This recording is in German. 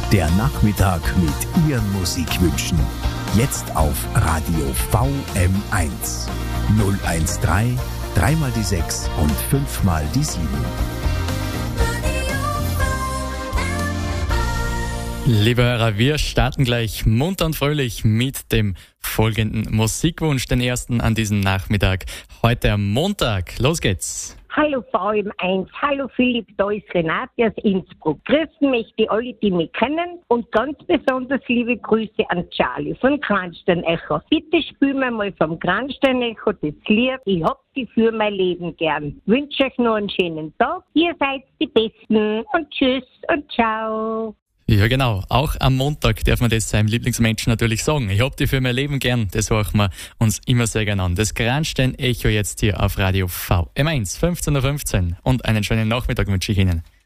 Der Nachmittag mit Ihren Musikwünschen. Jetzt auf Radio VM1. 013 3 mal die 6 und 5 mal die 7. Liebe Hörer, wir starten gleich munter und fröhlich mit dem folgenden Musikwunsch, den ersten an diesem Nachmittag. Heute am Montag. Los geht's. Hallo VM1, hallo Philipp, da ist Renate aus Innsbruck. Grüßen möchte alle, die mich kennen, und ganz besonders liebe Grüße an Charlie von Kranstein Echo. Bitte spiel mir mal vom Kranstein Echo das Lied Ich hab die für mein Leben gern. Wünsche euch noch einen schönen Tag, ihr seid die Besten und tschüss und ciao. Ja genau, auch am Montag darf man das seinem Lieblingsmenschen natürlich sagen. Ich hab die für mein Leben gern, das hören wir uns immer sehr gerne an. Das Kranstein Echo jetzt hier auf Radio VM1, 15.15 Uhr, und einen schönen Nachmittag wünsche ich Ihnen.